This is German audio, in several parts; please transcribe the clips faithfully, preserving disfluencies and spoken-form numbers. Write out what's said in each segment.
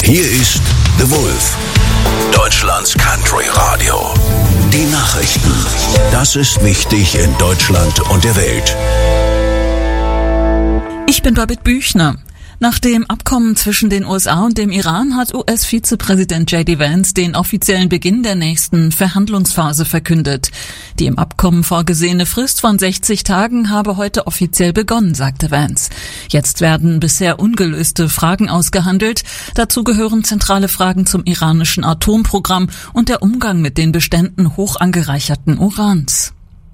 Hier ist The Wolf, Deutschlands Country Radio. Die Nachrichten. Das ist wichtig in Deutschland und der Welt. Ich bin Babette Büchner. Nach dem Abkommen zwischen den U S A und dem Iran hat U S-Vizepräsident J D Vance den offiziellen Beginn der nächsten Verhandlungsphase verkündet. Die im Abkommen vorgesehene Frist von sechzig Tagen habe heute offiziell begonnen, sagte Vance. Jetzt werden bisher ungelöste Fragen ausgehandelt. Dazu gehören zentrale Fragen zum iranischen Atomprogramm und der Umgang mit den Beständen hoch angereicherten Urans.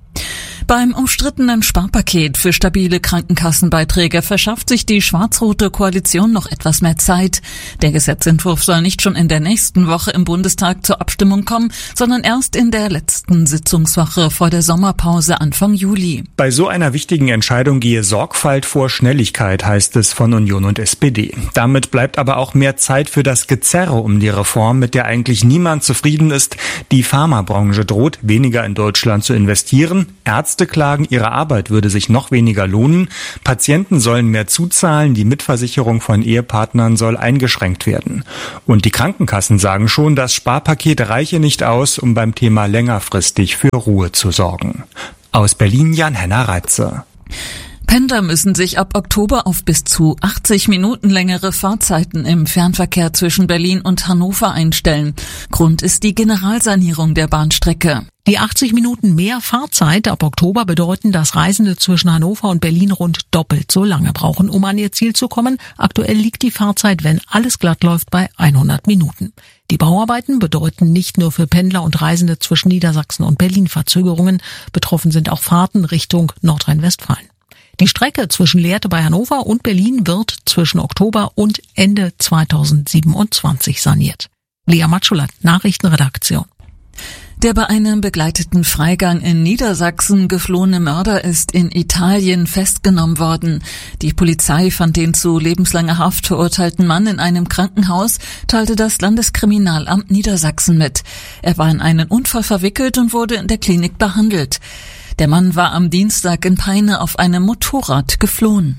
Beim umstrittenen Sparpaket für stabile Krankenkassenbeiträge verschafft sich die schwarz-rote Koalition noch etwas mehr Zeit. Der Gesetzentwurf soll nicht schon in der nächsten Woche im Bundestag zur Abstimmung kommen, sondern erst in der letzten Sitzungswoche vor der Sommerpause Anfang Juli. Bei so einer wichtigen Entscheidung gehe Sorgfalt vor Schnelligkeit, heißt es von Union und S P D. Damit bleibt aber auch mehr Zeit für das Gezerre um die Reform, mit der eigentlich niemand zufrieden ist. Die Pharmabranche droht, weniger in Deutschland zu investieren. Ärzte klagen, ihre Arbeit würde sich noch weniger lohnen. Patienten sollen mehr zuzahlen, die Mitversicherung von Ehepartnern soll eingeschränkt werden. Und die Krankenkassen sagen schon, das Sparpaket reiche nicht aus, um beim Thema längerfristig für Ruhe zu sorgen. Aus Berlin Jan-Henner Reitze. Pendler müssen sich ab Oktober auf bis zu achtzig Minuten längere Fahrzeiten im Fernverkehr zwischen Berlin und Hannover einstellen. Grund ist die Generalsanierung der Bahnstrecke. Die achtzig Minuten mehr Fahrzeit ab Oktober bedeuten, dass Reisende zwischen Hannover und Berlin rund doppelt so lange brauchen, um an ihr Ziel zu kommen. Aktuell liegt die Fahrzeit, wenn alles glatt läuft, bei hundert Minuten. Die Bauarbeiten bedeuten nicht nur für Pendler und Reisende zwischen Niedersachsen und Berlin Verzögerungen. Betroffen sind auch Fahrten Richtung Nordrhein-Westfalen. Die Strecke zwischen Lehrte bei Hannover und Berlin wird zwischen Oktober und Ende zweitausendsiebenundzwanzig saniert. Lea Matschulat, Nachrichtenredaktion. Der bei einem begleiteten Freigang in Niedersachsen geflohene Mörder ist in Italien festgenommen worden. Die Polizei fand den zu lebenslanger Haft verurteilten Mann in einem Krankenhaus, teilte das Landeskriminalamt Niedersachsen mit. Er war in einen Unfall verwickelt und wurde in der Klinik behandelt. Der Mann war am Dienstag in Peine auf einem Motorrad geflohen.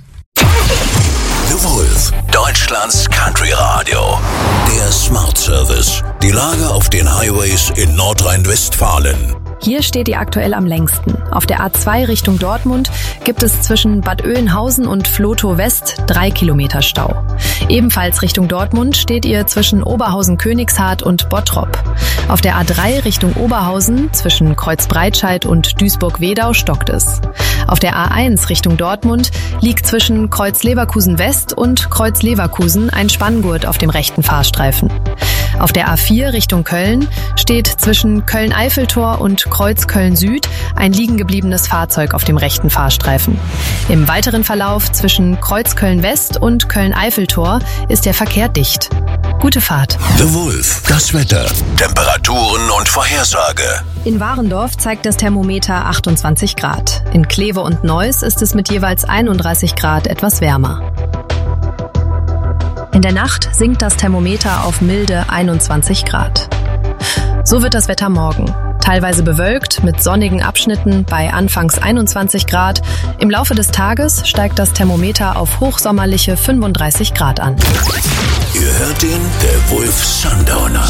The Wolf, Deutschlands Country Radio. Der Smart Service. Die Lage auf den Highways in Nordrhein-Westfalen. Hier steht ihr aktuell am längsten. Auf der A zwei Richtung Dortmund gibt es zwischen Bad Oeynhausen und Vlotho West drei Kilometer Stau. Ebenfalls Richtung Dortmund steht ihr zwischen Oberhausen-Königshardt und Bottrop. Auf der A drei Richtung Oberhausen zwischen Kreuzbreitscheid und Duisburg-Wedau stockt es. Auf der A eins Richtung Dortmund liegt zwischen Kreuz-Leverkusen West und Kreuz-Leverkusen ein Spanngurt auf dem rechten Fahrstreifen. Auf der A vier Richtung Köln steht zwischen Köln-Eiffeltor und Kreuz Köln-Süd ein liegen gebliebenes Fahrzeug auf dem rechten Fahrstreifen. Im weiteren Verlauf zwischen Kreuz Köln-West und Köln-Eiffeltor ist der Verkehr dicht. Gute Fahrt. The Wolf, das Wetter, Temperaturen und Vorhersage. In Warendorf zeigt das Thermometer achtundzwanzig Grad. In Kleve und Neuss ist es mit jeweils einunddreißig Grad etwas wärmer. In der Nacht sinkt das Thermometer auf milde einundzwanzig Grad. So wird das Wetter morgen. Teilweise bewölkt, mit sonnigen Abschnitten bei anfangs einundzwanzig Grad. Im Laufe des Tages steigt das Thermometer auf hochsommerliche fünfunddreißig Grad an. Ihr hört den The Wolf Sundowner.